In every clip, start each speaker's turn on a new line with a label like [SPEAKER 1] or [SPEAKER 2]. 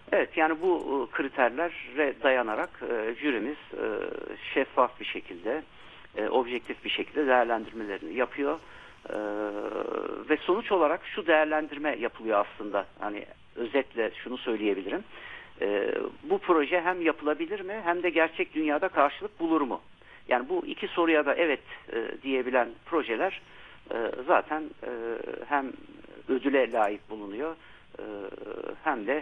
[SPEAKER 1] Evet, yani bu kriterlere dayanarak jürimiz şeffaf bir şekilde, objektif bir şekilde değerlendirmelerini yapıyor. Ve sonuç olarak şu değerlendirme yapılıyor aslında. Hani özetle şunu söyleyebilirim. Bu proje hem yapılabilir mi hem de gerçek dünyada karşılık bulur mu? Yani bu iki soruya da evet diyebilen projeler zaten hem ödüle layık bulunuyor hem de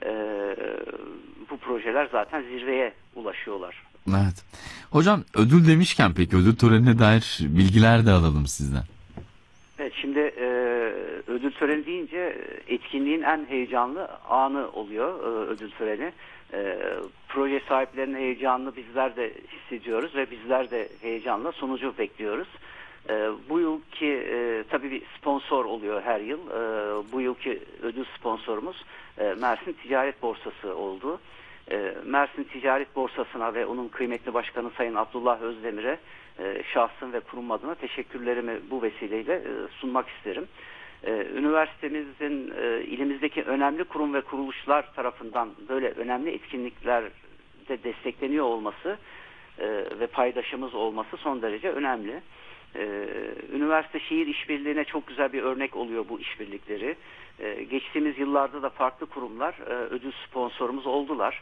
[SPEAKER 1] bu projeler zaten zirveye ulaşıyorlar.
[SPEAKER 2] Evet. Hocam ödül demişken peki ödül törenine dair bilgiler de alalım sizden.
[SPEAKER 1] Evet, şimdi ödül töreni deyince etkinliğin en heyecanlı anı oluyor ödül töreni. Proje sahiplerinin heyecanını bizler de hissediyoruz ve bizler de heyecanla sonucu bekliyoruz. Bu yılki tabii bir sponsor oluyor her yıl. Bu yılki ödül sponsorumuz Mersin Ticaret Borsası oldu. Mersin Ticaret Borsası'na ve onun kıymetli başkanı Sayın Abdullah Özdemir'e şahsım ve kurum adına teşekkürlerimi bu vesileyle sunmak isterim. Üniversitemizin ilimizdeki önemli kurum ve kuruluşlar tarafından böyle önemli etkinliklerde destekleniyor olması ve paydaşımız olması son derece önemli. Üniversite şehir işbirliğine çok güzel bir örnek oluyor bu işbirlikleri. Geçtiğimiz yıllarda da farklı kurumlar ödül sponsorumuz oldular.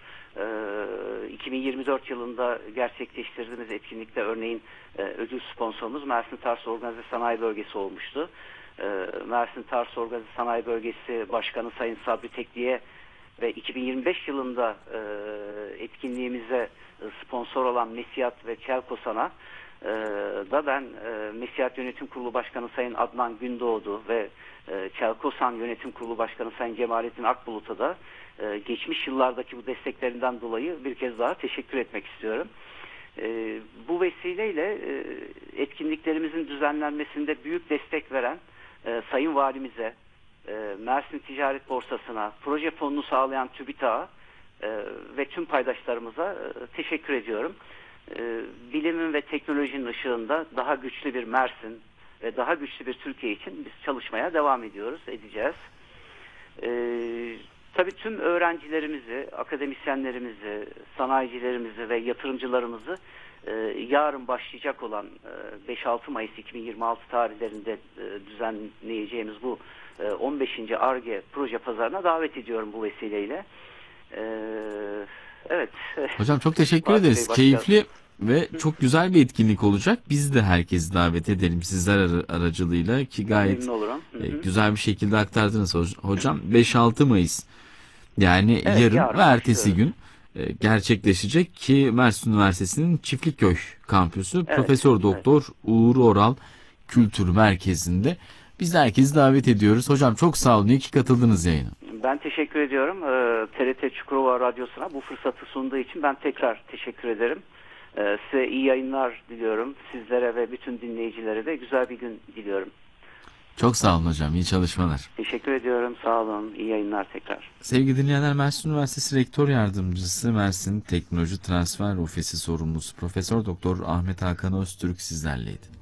[SPEAKER 1] 2024 yılında gerçekleştirdiğimiz etkinlikte örneğin ödül sponsorumuz Mersin Tarsus Organize Sanayi Bölgesi olmuştu. Mersin Tarsus Organize Sanayi Bölgesi Başkanı Sayın Sabri Tekli'ye ve 2025 yılında etkinliğimize sponsor olan Mesiyat ve Çelkosan'a da ben Mesiyat Yönetim Kurulu Başkanı Sayın Adnan Gündoğdu ve Çelkosan Yönetim Kurulu Başkanı Sayın Cemalettin Akbulut'a da geçmiş yıllardaki bu desteklerinden dolayı bir kez daha teşekkür etmek istiyorum. Bu vesileyle etkinliklerimizin düzenlenmesinde büyük destek veren Sayın Valimize, Mersin Ticaret Borsası'na, proje fonunu sağlayan TÜBİTAK'a ve tüm paydaşlarımıza teşekkür ediyorum. Bilimin ve teknolojinin ışığında daha güçlü bir Mersin ve daha güçlü bir Türkiye için biz çalışmaya devam edeceğiz. Tabii tüm öğrencilerimizi, akademisyenlerimizi, sanayicilerimizi ve yatırımcılarımızı yarın başlayacak olan 5-6 Mayıs 2026 tarihlerinde düzenleyeceğimiz bu 15. Ar-Ge proje pazarına davet ediyorum bu vesileyle. Evet.
[SPEAKER 2] Hocam çok teşekkür ederiz. Keyifli ve çok güzel bir etkinlik olacak. Biz de herkesi davet edelim sizler aracılığıyla ki gayet güzel bir şekilde aktardınız hocam. 5-6 Mayıs yani evet, yarın ve ertesi gün gerçekleşecek ki Mersin Üniversitesi'nin Çiftlikköy kampüsü evet, Profesör Doktor evet. Uğur Oral Kültür Merkezi'nde. Biz de herkesi davet ediyoruz. Hocam çok sağ olun. İyi ki katıldınız yayına.
[SPEAKER 1] Ben teşekkür ediyorum. TRT Çukurova Radyosu'na bu fırsatı sunduğu için ben tekrar teşekkür ederim. Size iyi yayınlar diliyorum. Sizlere ve bütün dinleyicilere de güzel bir gün diliyorum.
[SPEAKER 2] Çok sağ olun hocam. İyi çalışmalar.
[SPEAKER 1] Teşekkür ediyorum. Sağ olun. İyi yayınlar tekrar.
[SPEAKER 2] Sevgili dinleyenler, Mersin Üniversitesi Rektör Yardımcısı, Mersin Teknoloji Transfer Ofisi Sorumlusu Profesör Doktor Ahmet Hakan Öztürk sizlerleydi.